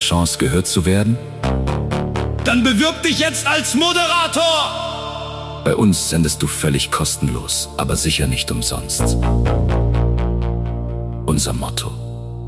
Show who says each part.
Speaker 1: Chance, gehört zu werden?
Speaker 2: Dann bewirb dich jetzt als Moderator!
Speaker 1: Bei uns sendest du völlig kostenlos, aber sicher nicht umsonst. Unser Motto: